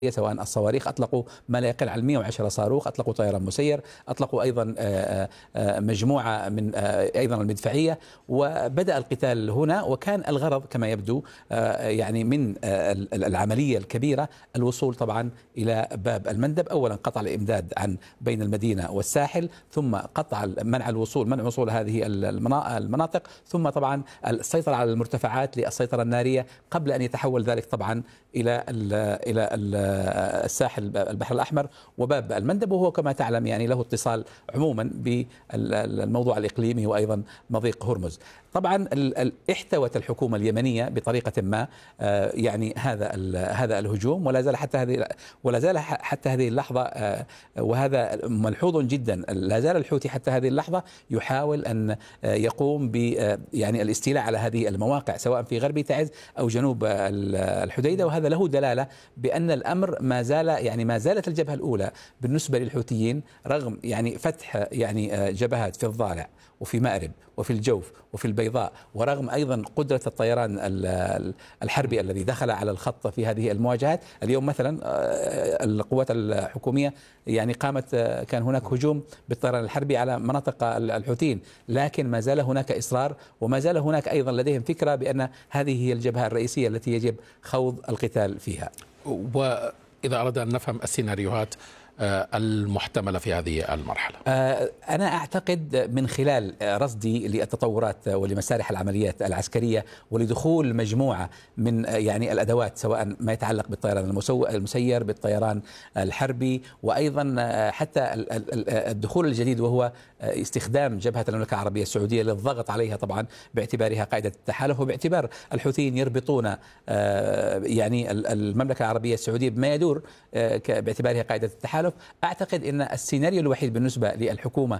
سواء الصواريخ، أطلقوا ما لا يقل عن 110 صاروخ، أطلقوا طيران مسير، أطلقوا أيضا مجموعة من أيضا المدفعية، وبدأ القتال هنا. وكان الغرض كما يبدو يعني من العملية الكبيرة الوصول طبعا إلى باب المندب. أولا قطع الإمداد عن بين المدينة والساحل، ثم قطع منع وصول هذه المناطق، ثم طبعا السيطرة على المرتفعات للسيطرة النارية قبل أن يتحول ذلك طبعا إلى الساحل البحر الأحمر وباب المندب، وهو كما تعلم يعني له اتصال عموما بالموضوع الإقليمي وأيضا مضيق هرمز. طبعا احتوت الحكومة اليمنية بطريقة ما يعني هذا الهجوم، ولا زال حتى هذه اللحظة، وهذا ملحوظ جدا، لا زال الحوثي حتى هذه اللحظة يحاول أن يقوم ب يعني الاستيلاء على هذه المواقع سواء في غرب تعز أو جنوب الحديدة. وهذا له دلالة بأن الأمر ما زالت الجبهة الأولى بالنسبة للحوثيين رغم يعني فتح يعني جبهات في الضالع وفي مأرب وفي الجوف وفي البيضاء، ورغم أيضا قدرة الطيران الحربي الذي دخل على الخط في هذه المواجهات. اليوم مثلا القوات الحكومية يعني كان هناك هجوم بالطيران الحربي على مناطق الحوثيين، لكن ما زال هناك إصرار، وما زال هناك أيضا لديهم فكرة بأن هذه هي الجبهة الرئيسية التي يجب خوض القتال فيها. وإذا أردنا أن نفهم السيناريوهات المحتملة في هذه المرحلة، أنا أعتقد من خلال رصدي للتطورات ولمسارح العمليات العسكرية ولدخول مجموعة من يعني الأدوات سواء ما يتعلق بالطيران المسير، بالطيران الحربي، وأيضا حتى الدخول الجديد وهو استخدام جبهة المملكة العربية السعودية للضغط عليها طبعا باعتبارها قاعدة التحالف، وباعتبار الحوثيين يربطون يعني المملكة العربية السعودية بما يدور باعتبارها قاعدة التحالف. أعتقد أن السيناريو الوحيد بالنسبة للحكومة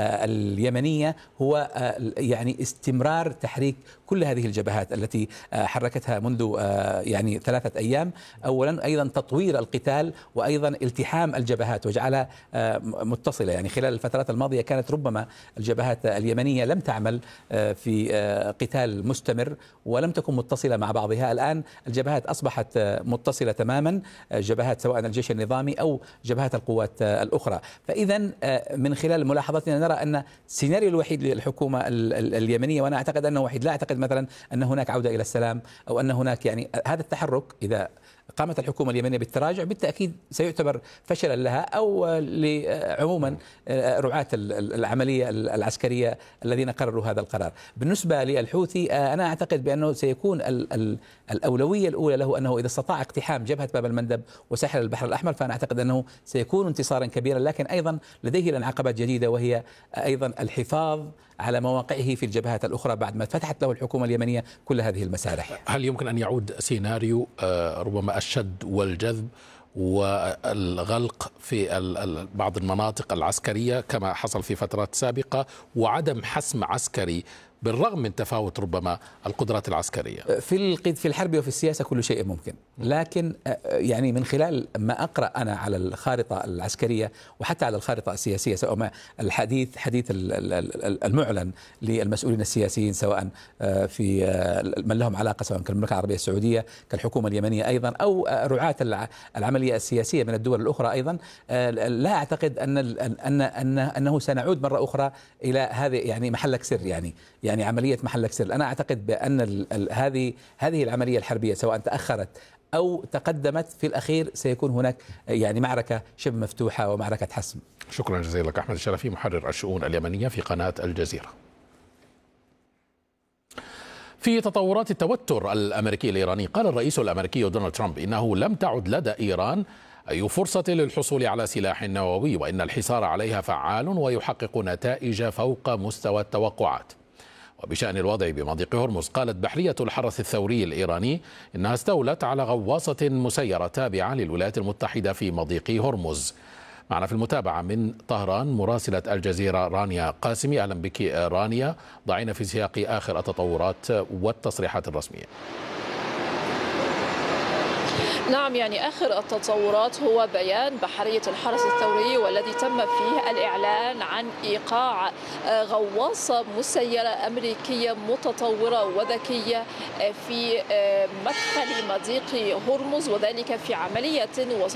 اليمنية هو يعني استمرار تحريك كل هذه الجبهات التي حركتها منذ يعني 3 أيام. أولا أيضا تطوير القتال، وأيضا التحام الجبهات وجعلها متصلة. يعني خلال الفترات الماضية كانت ربما الجبهات اليمنية لم تعمل في قتال مستمر ولم تكن متصلة مع بعضها. الآن الجبهات أصبحت متصلة تماما، جبهات سواء الجيش النظامي أو جبهات القوات الأخرى. فإذا من خلال ملاحظتنا نرى أن السيناريو الوحيد للحكومة اليمنية، وأنا أعتقد أنه وحيد، لا أعتقد مثلا أن هناك عودة إلى السلام أو أن هناك يعني هذا التحرك إذا قامت الحكومة اليمنية بالتراجع بالتأكيد سيعتبر فشلا لها أو عموما رعاة العملية العسكرية الذين قرروا هذا القرار. بالنسبة للحوثي أنا أعتقد بأنه سيكون الأولوية الأولى له أنه إذا استطاع اقتحام جبهة باب المندب وساحل البحر الأحمر فأنا أعتقد أنه سيكون انتصارا كبيرا، لكن أيضا لديه الآن عقبات جديدة، وهي أيضا الحفاظ على مواقعه في الجبهات الأخرى بعد ما فتحت له الحكومة اليمنية كل هذه المسارح. هل يمكن أن يعود سيناريو ربما الشد والجذب والغلق في بعض المناطق العسكرية كما حصل في فترات سابقة، وعدم حسم عسكري بالرغم من تفاوت ربما القدرات العسكرية؟ في الحرب وفي السياسة كل شيء ممكن، لكن يعني من خلال ما أقرأ أنا على الخارطة العسكرية وحتى على الخارطة السياسية، سواء ما حديث المعلن للمسؤولين السياسيين سواء في من لهم علاقة سواء كالمملكة العربية السعودية كالحكومة اليمنية أيضا أو رعاة العملية السياسية من الدول الأخرى أيضا، لا أعتقد أنه سنعود مرة أخرى إلى هذه يعني محلك سر يعني عملية محلك سر. أنا أعتقد بأن هذه العملية الحربية سواء تأخرت أو تقدمت في الأخير سيكون هناك يعني معركة شبه مفتوحة ومعركة حسم. شكرا جزيلا لك أحمد الشرفي، محرر الشؤون اليمنية في قناة الجزيرة. في تطورات التوتر الأمريكي الإيراني، قال الرئيس الأمريكي دونالد ترامب إنه لم تعد لدى إيران أي فرصة للحصول على سلاح نووي، وإن الحصار عليها فعال ويحقق نتائج فوق مستوى التوقعات. وبشأن الوضع بمضيق هرمز، قالت بحرية الحرس الثوري الإيراني إنها استولت على غواصة مسيرة تابعة للولايات المتحدة في مضيق هرمز. معنا في المتابعة من طهران مراسلة الجزيرة رانيا قاسمي. أهلا بك رانيا، ضعينا في سياق آخر التطورات والتصريحات الرسمية. نعم، يعني آخر التطورات هو بيان بحرية الحرس الثوري والذي تم فيه الإعلان عن إيقاع غواصة مسيرة أمريكية متطورة وذكية في مدخل مضيق هرمز، وذلك في عملية